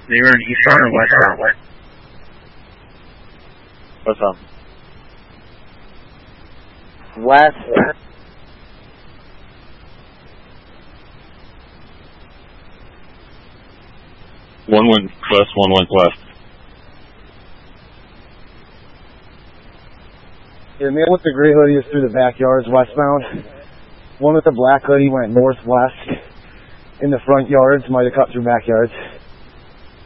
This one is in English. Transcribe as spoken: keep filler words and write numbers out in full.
They were in eastbound or westbound? Westbound. West. One went west, one went west. Yeah, man with the gray hoodie is through the backyards westbound. One with the black hoodie went northwest in the front yards, might have cut through backyards.